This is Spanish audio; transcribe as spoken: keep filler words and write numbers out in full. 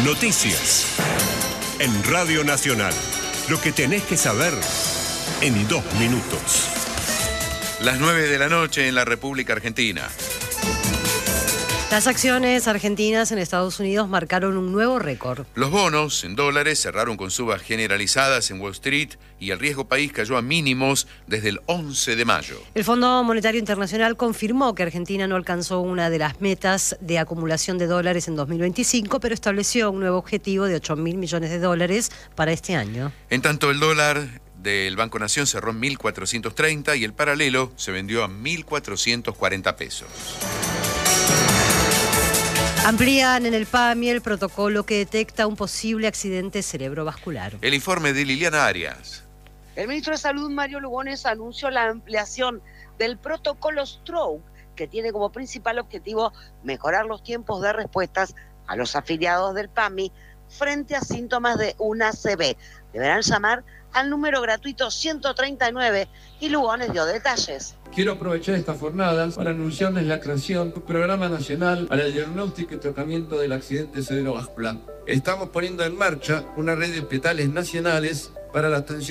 Noticias. En Radio Nacional. Lo que tenés que saber en dos minutos. Las nueve de la noche en la República Argentina. Las acciones argentinas en Estados Unidos marcaron un nuevo récord. Los bonos en dólares cerraron con subas generalizadas en Wall Street y el riesgo país cayó a mínimos desde el once de mayo. El Fondo Monetario Internacional confirmó que Argentina no alcanzó una de las metas de acumulación de dólares en dos mil veinticinco, pero estableció un nuevo objetivo de ocho mil millones de dólares para este año. En tanto, el dólar del Banco Nación cerró en mil cuatrocientos treinta y el paralelo se vendió a mil cuatrocientos cuarenta pesos. Amplían en el PAMI el protocolo que detecta un posible accidente cerebrovascular. El informe de Liliana Arias. El ministro de Salud, Mario Lugones, anunció la ampliación del protocolo Stroke, que tiene como principal objetivo mejorar los tiempos de respuestas a los afiliados del PAMI frente a síntomas de una A C V. Deberán llamar al número gratuito ciento treinta y nueve y Lugones dio detalles. Quiero aprovechar estas jornadas para anunciarles la creación de un programa nacional para el diagnóstico y tratamiento del accidente cerebrovascular. Estamos poniendo en marcha una red de hospitales nacionales para la atención